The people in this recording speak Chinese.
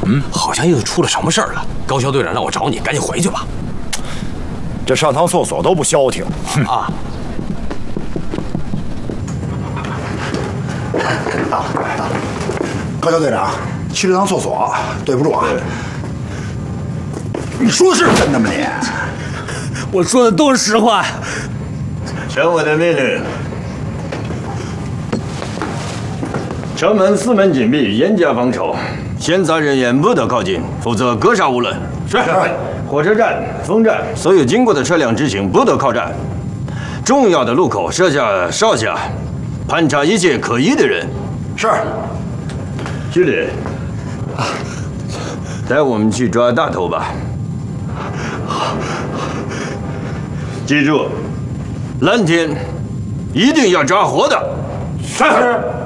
好像又出了什么事儿了。高肖队长让我找你，赶紧回去吧。 这上趟厕所都不消停啊！ 高肖队长，去了趟厕所，对不住啊。你说的是真的吗你？ 我说的都是实话。 传我的命令。 城门四门紧闭，严加防守，闲杂人员不得靠近，否则格杀勿论。是。火车站、风站，所有经过的车辆直行不得靠站。重要的路口设下哨卡，盘查一切可疑的人。 是。 兄弟，带我们去抓大头吧。记住，蓝天一定要抓活的。是。